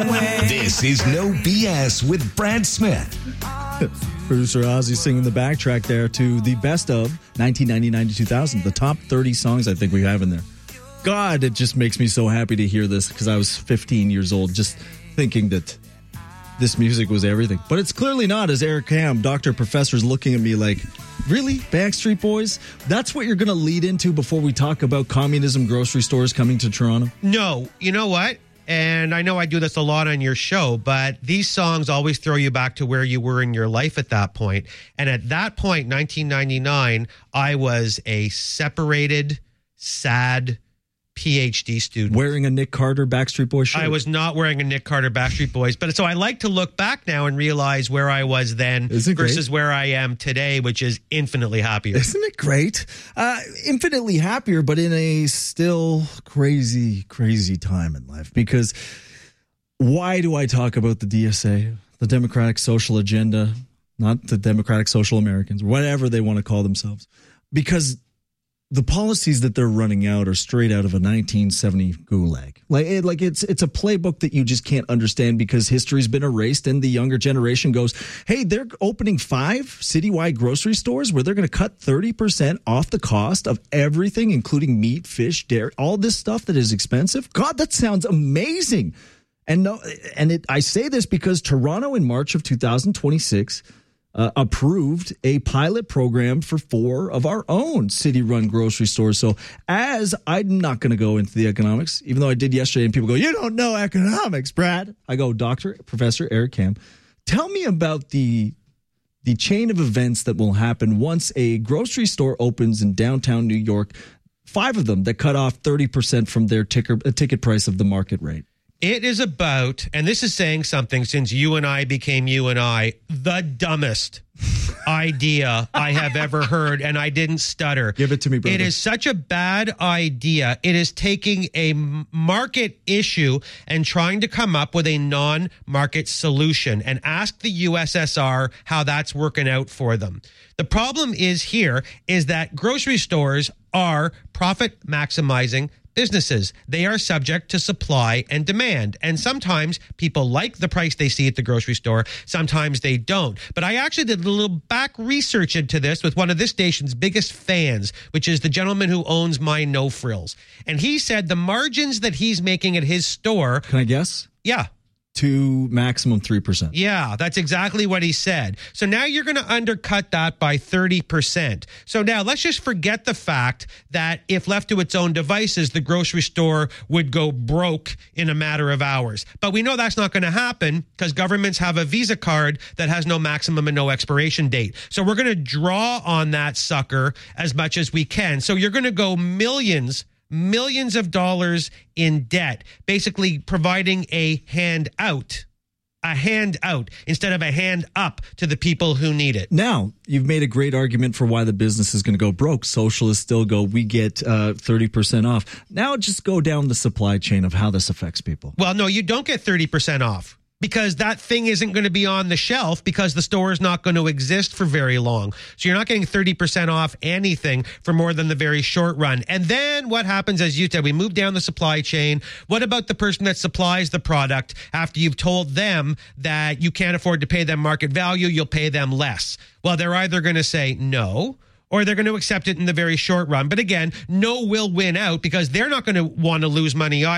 This is No BS with Brad Smith. Producer Ozzy singing the backtrack there to the best of 1999 to 2000, the top 30 songs I think we have in there. God, it just makes me so happy to hear this because I was 15 years old just thinking that this music was everything. But it's clearly not, as Eric Ham, Dr. Professor's looking at me like, really? Backstreet Boys? That's what you're going to lead into before we talk about communism grocery stores coming to Toronto? No. You know what? And I know I do this a lot on your show, but these songs always throw you back to where you were in your life at that point. And at that point, 1999, I was a separated, sad PhD student. Wearing a Nick Carter Backstreet Boys shirt? I was not wearing a Nick Carter Backstreet Boys. But so I like to look back now and realize where I was then versus where I am today, which is infinitely happier. Isn't it great? Infinitely happier, but in a still crazy, crazy time in life. Because why do I talk about the DSA, the Democratic Social Agenda, not the Democratic Social Americans, whatever they want to call themselves? Because the policies that they're running out are straight out of a 1970 gulag. Like it's a playbook that you just can't understand because history's been erased and the younger generation goes, hey, they're opening 5 citywide grocery stores where they're going to cut 30% off the cost of everything, including meat, fish, dairy, all this stuff that is expensive. God, that sounds amazing. I say this because Toronto in March of 2026 approved a pilot program for 4 of our own city-run grocery stores. So as I'm not going to go into the economics, even though I did yesterday and people go, you don't know economics, Brad. I go, Dr. Professor Eric Ham, tell me about the chain of events that will happen once a grocery store opens in downtown New York, 5 of them that cut off 30% from their ticket price of the market rate. It is about, and this is saying something since you and I became you and I, the dumbest idea I have ever heard, and I didn't stutter. Give it to me, brother. It is such a bad idea. It is taking a market issue and trying to come up with a non-market solution and ask the USSR how that's working out for them. The problem is that grocery stores are profit maximizing businesses. They are subject to supply and demand. And sometimes people like the price they see at the grocery store. Sometimes they don't. But I actually did a little back research into this with one of this station's biggest fans, which is the gentleman who owns My No Frills. And he said the margins that he's making at his store. Can I guess? Yeah. To maximum 3%. Yeah, that's exactly what he said. So now you're going to undercut that by 30%. So now let's just forget the fact that if left to its own devices, the grocery store would go broke in a matter of hours. But we know that's not going to happen because governments have a Visa card that has no maximum and no expiration date. So we're going to draw on that sucker as much as we can. So you're going to go millions of dollars in debt, basically providing a handout instead of a hand up to the people who need it. Now, you've made a great argument for why the business is going to go broke. Socialists still go, we get 30% off. Now just go down the supply chain of how this affects people. Well, no, you don't get 30% off. Because that thing isn't going to be on the shelf because the store is not going to exist for very long. So you're not getting 30% off anything for more than the very short run. And then what happens, as you said, we move down the supply chain. What about the person that supplies the product after you've told them that you can't afford to pay them market value, you'll pay them less? Well, they're either going to say no, or they're going to accept it in the very short run. But again, no will win out because they're not going to want to lose money either.